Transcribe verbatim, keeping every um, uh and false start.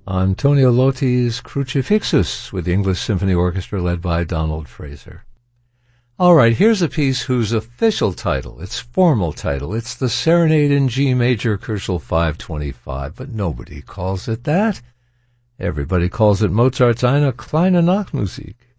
Antonio Lotti's Crucifixus with the English Symphony Orchestra led by Donald Fraser. All right, here's a piece whose official title, its formal title, it's the Serenade in G Major, Köchel five twenty-five, but nobody calls it that. Everybody calls it Mozart's Eine kleine Nachtmusik.